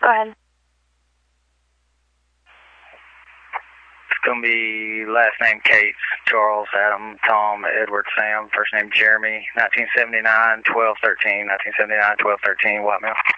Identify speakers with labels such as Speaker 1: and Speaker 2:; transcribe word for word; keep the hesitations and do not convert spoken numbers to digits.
Speaker 1: Go ahead.
Speaker 2: It's going to be last name Cates, Charles, Adam, Tom, Edward, Sam, first name Jeremy, nineteen seventy-nine, twelve thirteen, nineteen seventy-nine, twelve thirteen, White Mill.